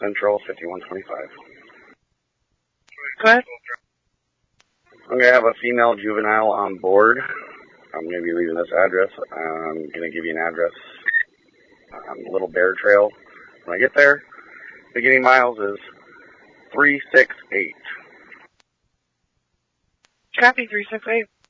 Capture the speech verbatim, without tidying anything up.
Central, fifty-one twenty-five. Go ahead. I'm going to have a female juvenile on board. I'm going to be leaving this address. I'm going to give you an address on Little Bear Trail. When I get there, beginning miles is three six eight. Copy, three six eight.